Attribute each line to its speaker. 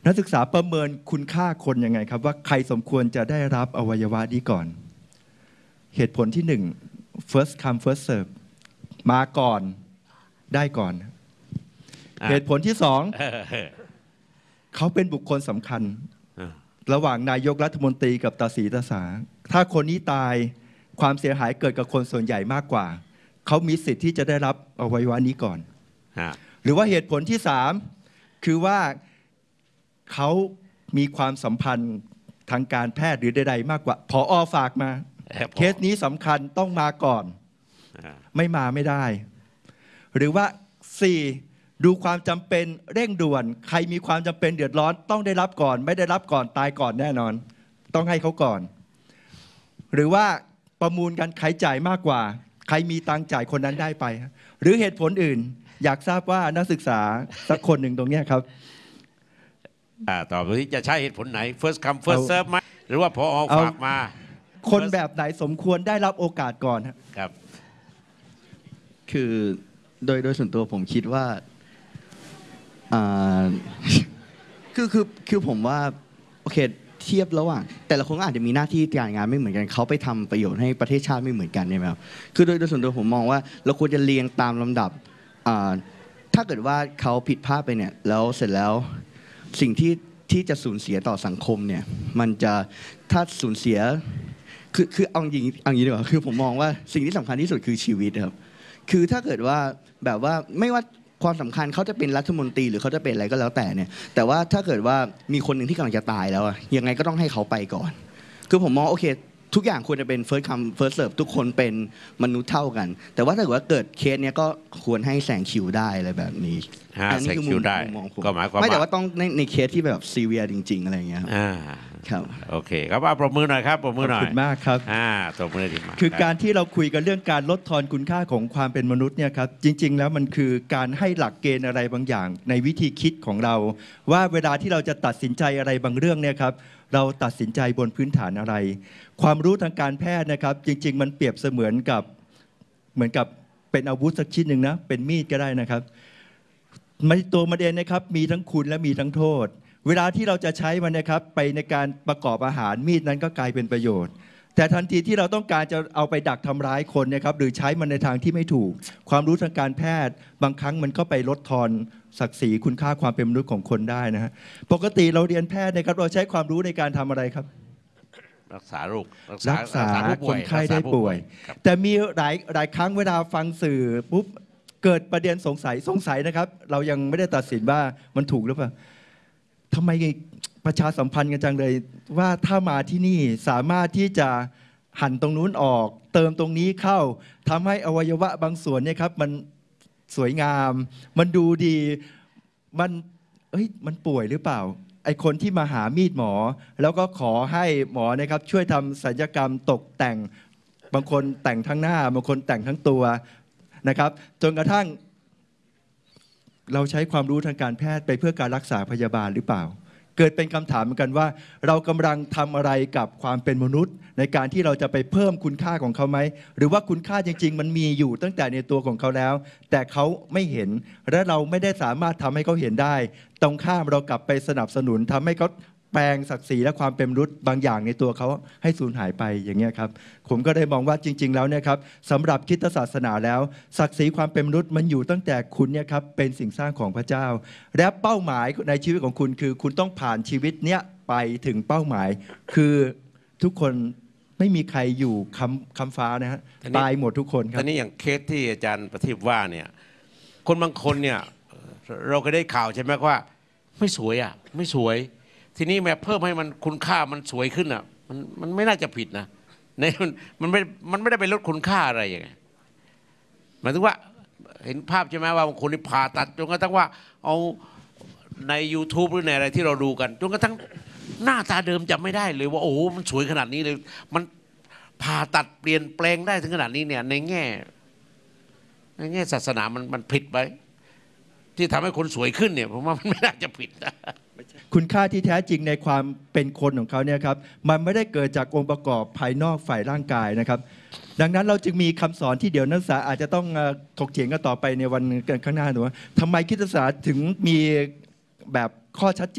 Speaker 1: นักศึกษาประเมินคุณค่าคนยังไงครับว่าใครสมควรจะได้รับอวัยวะนี้ก่อนเหตุผลที่ 1 first come first serve มาก่อนได้ก่อนเหตุผลที่ 2เขาเป็นบุคคลสำคัญระหว่างนายกรัฐมนตรีกับตาสีตาสาถ้าคนนี้ตายความเสียหายเกิดกับคนส่วนใหญ่มากกว่าเขามีสิทธิ์ที่จะได้รับอวัยวะนี้ก่อนหรือว่าเหตุผลที่ 3คือว่าเขามีความสัมพันธ์ทางการแพทย์หรือใดๆมากกว่าผอ.ฝากมาเคสนี้สำคัญต้องมาก่อนไม่มาไม่ได้หรือว่า 4. ดูความจำเป็นเร่งด่วนใครมีความจำเป็นเดือดร้อนต้องได้รับก่อนไม่ได้รับก่อนตายก่อนแน่นอนต้องให้เขาก่อนหรือว่าประมูลกันใครจ่ายมากกว่าใครมีตังจ่ายคนนั้นได้ไปหรือเหตุผลอื่นอยากทราบว่านักศึกษาสักคนหนึ่งตรงนี้ครับ
Speaker 2: ต่อไปนี้จะใช้เหตุผลไหน first come first serve ไหมหรือว่าพอฝากมา
Speaker 1: คนแบบไหนสมควรได้รับโอกาสก่อน
Speaker 2: ครับ
Speaker 3: คือโดยส่วนตัวผมคิดว่าคือผมว่าโอเคเทียบระหว่างแต่ละคนก็อาจจะมีหน้าที่การงานไม่เหมือนกันเขาไปทำประโยชน์ให้ประเทศชาติไม่เหมือนกันใช่ไหมครับคือโดยส่วนตัวผมมองว่าเราควรจะเรียงตามลำดับถ้าเกิดว่าเขาผิดพลาดไปเนี่ยแล้วเสร็จแล้วสิ่งที่จะสูญเสียต่อสังคมเนี่ยมันจะถ้าสูญเสียคือเอาอย่างนี้ดีกว่าคือผมมองว่าสิ่งที่สำคัญที่สุดคือชีวิตครับคือถ้าเกิดว่าแบบว่าไม่ว่าความสำคัญเขาจะเป็นรัฐมนตรีหรือเขาจะเป็นอะไรก็แล้วแต่เนี่ยแต่ว่าถ้าเกิดว่ามีคนหนึ่งที่กำลังจะตายแล้วยังไงก็ต้องให้เขาไปก่อนคือผมมองโอเคทุกอย่างควรจะเป็น first come first serve ทุกคนเป็นมนุษย์เท่ากันแต่ว่าถ้าเกิดว่าเกิดเคสเนี้ยก็ควรให้แซงคิวได้อะไรแบบนี้
Speaker 2: อันนี้คือมุมมองผมก็หมายความว่า
Speaker 3: ไม่แต่ว่าต้องในเคสที่แบบซีเวียจริงๆอะไรอย่างเงี้ยครับ
Speaker 2: โอเคครับว่าปรบมือหน่อยครับปรบมือหน่อย
Speaker 1: ขอบคุณมากครับ
Speaker 2: ปรบมือดีมาก
Speaker 1: คือการที่เราคุยกันเรื่องการลดทอนคุณค่าของความเป็นมนุษย์เนี่ยครับจริงๆแล้วมันคือการให้หลักเกณฑ์อะไรบางอย่างในวิธีคิดของเราว่าเวลาที่เราจะตัดสินใจอะไรบางเรื่องเนี่ยครับเราตัดสินใจบนพื้นฐานอะไรความรู้ทางการแพทย์นะครับจริงๆมันเปรียบเสมือนกับเป็นอาวุธสักชิ้นหนึ่งนะเป็นมีดก็ได้นะครับตัวมันเองนะครับมีทั้งคุณและมีทั้งโทษเวลาที่เราจะใช้มันนะครับไปในการประกอบอาหารมีดนั้นก็กลายเป็นประโยชน์แต่ทันทีที่เราต้องการจะเอาไปดักทำร้ายคนนะครับหรือใช้มันในทางที่ไม่ถูกความรู้ทางการแพทย์บางครั้งมันก็ไปลดทอนศักดิ์ศรีคุณค่าความเป็นมนุษย์ของคนได้นะฮะปกติเราเรียนแพทย์นะครับเราใช้ความรู้ในการทำอะไรครับ
Speaker 2: รักษาโรค
Speaker 1: รักษาคนไข้ได้ป่วยแต่มีหลายครั้งเวลาฟังสื่อปุ๊บเกิดประเด็นสงสัยนะครับเรายังไม่ได้ตัดสินว่ามันถูกหรือเปล่าทำไมประชาสัมพันธ์กันจังเลยว่าถ้ามาที่นี่สามารถที่จะหั่นตรงนู้นออกเติมตรงนี้เข้าทำให้อวัยวะบางส่วนเนี่ยครับมันสวยงามมันดูดีมันป่วยหรือเปล่าไอคนที่มาหามีดหมอแล้วก็ขอให้หมอนะครับช่วยทำศัลยกรรมตกแต่งบางคนแต่งทั้งหน้าบางคนแต่งทั้งตัวนะครับจนกระทั่งเราใช้ความรู้ทางการแพทย์ไปเพื่อการรักษาพยาบาลหรือเปล่าเกิดเป็นคำถามเหมือนกันว่าเรากำลังทำอะไรกับความเป็นมนุษย์ในการที่เราจะไปเพิ่มคุณค่าของเขาไหมหรือว่าคุณค่าจริงๆมันมีอยู่ตั้งแต่ในตัวของเขาแล้วแต่เขาไม่เห็นและเราไม่ได้สามารถทำให้เขาเห็นได้ตรงข้ามเรากลับไปสนับสนุนทำให้เขาแปลงศักดิ์ศรีและความเป็นมนุษย์บางอย่างในตัวเขาให้สูญหายไปอย่างเงี้ยครับผมก็ได้มองว่าจริงๆแล้วเนี่ยครับสำหรับคริสตศาสนาแล้วศักดิ์ศรีความเป็นมนุษย์มันอยู่ตั้งแต่คุณเนี่ยครับเป็นสิ่งสร้างของพระเจ้าและเป้าหมายในชีวิตของคุณคือคุณต้องผ่านชีวิตเนี้ยไปถึงเป้าหมายคือทุกคนไม่มีใครอยู่คำฟ้านะฮะตายหมดทุกคนครับ
Speaker 2: ตอนนี้อย่างเคสที่อาจารย์ประทีปว่าเนี่ยคนบางคนเนี่ยเราก็ได้ข่าวใช่ไหมว่าไม่สวยไม่สวยทีนี้แม้เพิ่มให้มันคุณค่ามันสวยขึ้นมันไม่น่าจะผิดนะมันไม่ได้ไปลดคุณค่าอะไรอย่างเงี้ยหมายถึงว่าเห็นภาพใช่ไหมว่าบางคนที่ผ่าตัดจนกระทั่งว่าเอาใน YouTube หรือในอะไรที่เราดูกันจนกระทั่งหน้าตาเดิมจำไม่ได้เลยว่าโอ้โหมันสวยขนาดนี้เลยมันผ่าตัดเปลี่ยนแปลงได้ถึงขนาดนี้เนี่ยในแง่ศาสนามันผิดไปที่ทำให้คนสวยขึ้นเนี่ยผมว่ามันไม่น่าจะผิดนะ
Speaker 1: คุณค่าที่แท้จริงในความเป็นคนของเขาเนี่ยครับมันไม่ได้เกิดจากองค์ประกอบภายนอกฝ่ายร่างกายนะครับดังนั้นเราจึงมีคำสอนที่เดี๋ยวนักศึกษาอาจจะต้องถกเถียงกันต่อไปในวันข้างหน้าหนูว่าทำไมคริสตศาสนาถึงมีแบบข้อชัดเจน